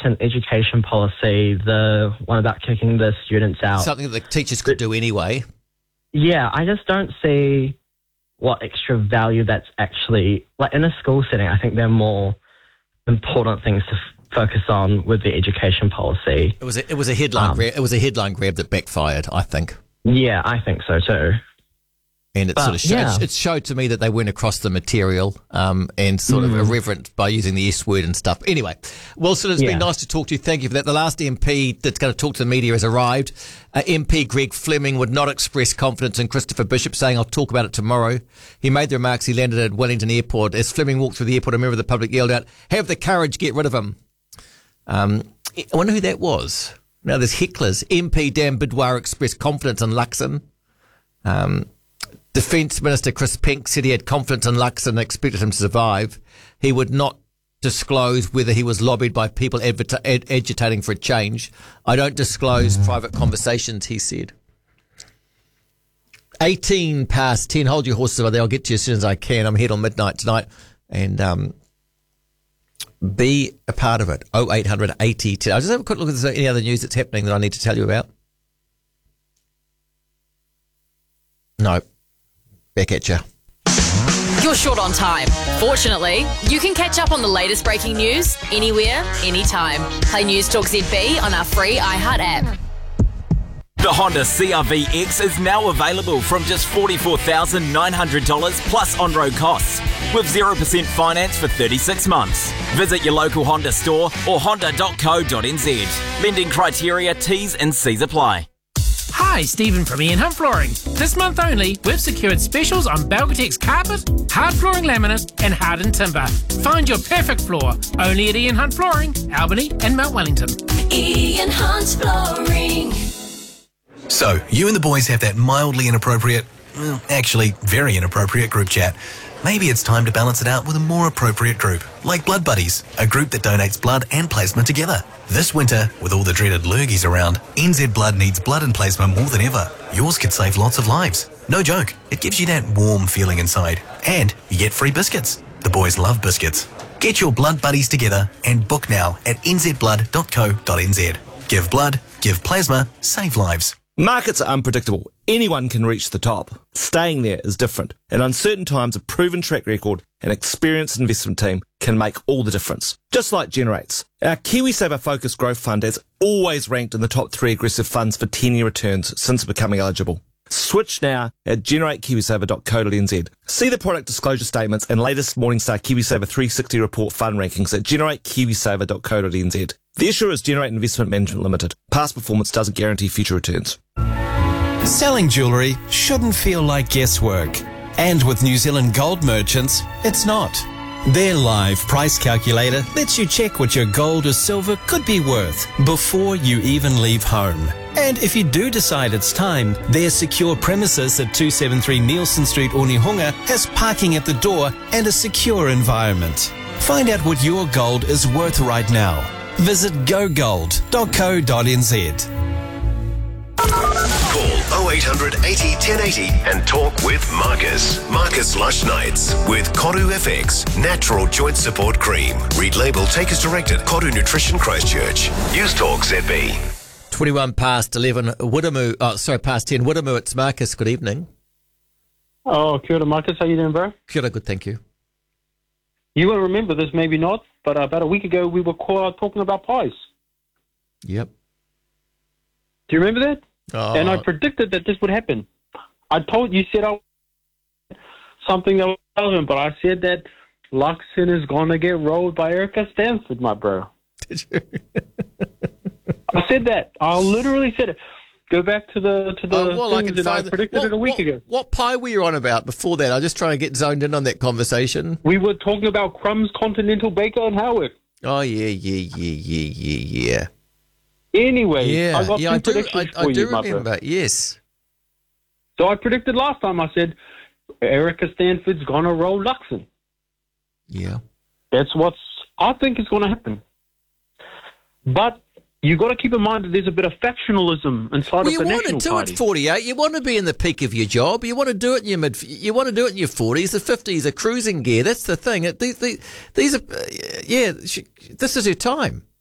recent education policy, the one about kicking the students out. Something that the teachers could do anyway. Yeah, I just don't see what extra value that's actually, like in a school setting, I think there are more important things to focus on with the education policy. It was a headline grab. It was a headline grab that backfired, I think. Yeah, I think so too. And it showed to me that they went across the material and sort of irreverent by using the S word and stuff. Anyway, Wilson, it's been nice to talk to you. Thank you for that. The last MP that's going to talk to the media has arrived. MP Greg Fleming would not express confidence in Christopher Bishop, saying, I'll talk about it tomorrow. He made the remarks. He landed at Wellington Airport. As Fleming walked through the airport, a member of the public yelled out, have the courage, get rid of him. I wonder who that was. Now there's hecklers. MP Dan Bidwar expressed confidence in Luxon. Defence Minister Chris Pink said he had confidence in Luxon and expected him to survive. He would not disclose whether he was lobbied by people agitating for a change. I don't disclose private conversations, he said. 18 past 10. Hold your horses over there. I'll get to you as soon as I can. I'm here till midnight tonight. And be a part of it. 0800 80 10. I'll just have a quick look at any other news that's happening that I need to tell you about. No. Back at you. You're short on time. Fortunately, you can catch up on the latest breaking news anywhere, anytime. Play News Talk ZB on our free iHeart app. The Honda CR-V X is now available from just $44,900 plus on-road costs with 0% finance for 36 months. Visit your local Honda store or honda.co.nz. Lending criteria, T's and C's apply. Hi, Stephen from Ian Hunt Flooring. This month only, we've secured specials on Belgatex carpet, hard flooring laminate and hardened timber. Find your perfect floor only at Ian Hunt Flooring, Albany and Mount Wellington. Ian Hunt Flooring. So, you and the boys have that mildly inappropriate, well, actually very inappropriate group chat. Maybe it's time to balance it out with a more appropriate group, like Blood Buddies, a group that donates blood and plasma together. This winter, with all the dreaded lurgies around, NZ Blood needs blood and plasma more than ever. Yours could save lots of lives. No joke, it gives you that warm feeling inside. And you get free biscuits. The boys love biscuits. Get your Blood Buddies together and book now at nzblood.co.nz. Give blood, give plasma, save lives. Markets are unpredictable. Anyone can reach the top. Staying there is different. In uncertain times, a proven track record and experienced investment team can make all the difference. Just like Generates. Our KiwiSaver Focused Growth Fund has always ranked in the top 3 aggressive funds for 10-year returns since becoming eligible. Switch now at generatekiwisaver.co.nz. See the product disclosure statements and latest Morningstar KiwiSaver 360 report fund rankings at generatekiwisaver.co.nz. The issuer is Generate Investment Management Limited. Past performance doesn't guarantee future returns. Selling jewellery shouldn't feel like guesswork. And with New Zealand Gold Merchants, it's not. Their live price calculator lets you check what your gold or silver could be worth before you even leave home. And if you do decide it's time, their secure premises at 273 Nielsen Street, Onehunga has parking at the door and a secure environment. Find out what your gold is worth right now. Visit gogold.co.nz. Call 0800 80 1080 and talk with Marcus. Marcus Lush Nights with Koru FX Natural Joint Support Cream. Read label, take as directed. Koru Nutrition Christchurch. News Talk ZB. 21 past 11, past 10, Widdamoo, it's Marcus, good evening. Oh, kia ora, Marcus, how you doing, bro? Kia ora, good, thank you. You will remember this, maybe not, but about a week ago we were talking about pies. Yep. Do you remember that? Oh. And I predicted that this would happen. I told you, said something that was relevant, but I said that Luxon is going to get rolled by Erica Stanford, my bro. Did you? I said that. I literally said it. Go back to the things that I predicted it a week ago. What pie were you on about before that? I was just trying to get zoned in on that conversation. We were talking about Crumbs, Continental Baker, and Howard. Oh, yeah. Anyway, I got two predictions for you, I do my remember, bro. yes. So I predicted last time, I said, Erica Stanford's going to roll Luxon. Yeah. That's what I think is going to happen. But you've got to keep in mind that there's a bit of factionalism inside of the National Party. You want to do it 48. You want to be in the peak of your job. You want to do it in your You want to do it in your 40s. The 50s are cruising gear. That's the thing. These are, this is your time.